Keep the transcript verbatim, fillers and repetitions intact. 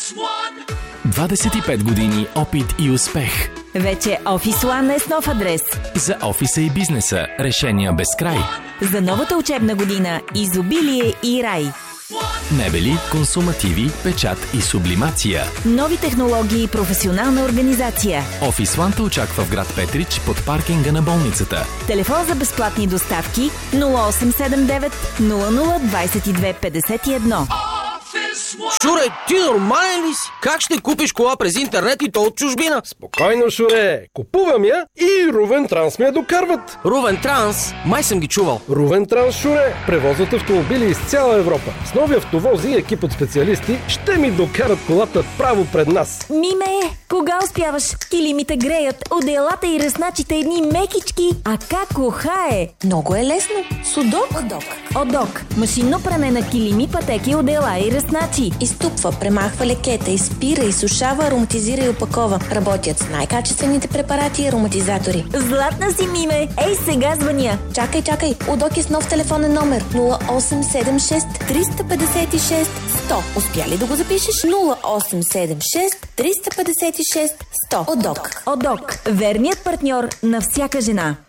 двадесет и пет години опит и успех. Вече Office One е с нов адрес. За офиса и бизнеса решения без край. За новата учебна година изобилие и рай. Мебели, консумативи, печат и сублимация. Нови технологии и професионална организация. Office One те очаква в град Петрич под паркинга на болницата. Телефон за безплатни доставки нула осем седем девет нула нула двадесет и две петдесет и едно. Шуре, ти нормален ли си? Как ще купиш кола през интернет и то от чужбина? Спокойно, Шуре. Купувам я и Рувен Транс ме я докарват. Рувен Транс? Май съм ги чувал. Рувен Транс, Шуре. Превозват автомобили из цяла Европа. С нови автовози и екип от специалисти ще ми докарат колата право пред нас. Миме, кога успяваш? Килимите греят, одеялата и ръсначите едни мекички. А как ухае? Много е лесно. Судок. Одок. Одок. Машинно пране на килими, пътеки, одеяла и ръсначи. Изтупва, премахва лекета, изпира, изсушава, ароматизира и опакова. Работят с най-качествените препарати и ароматизатори. Златна си, Миме! Ей, сега звъня! Чакай, чакай! Удок е с нов телефонен номер нула осем седем шест триста петдесет и шест сто. Успя ли да го запишеш? нула осем седем шест триста петдесет и шест сто. Удок. Одок. Верният партньор на всяка жена.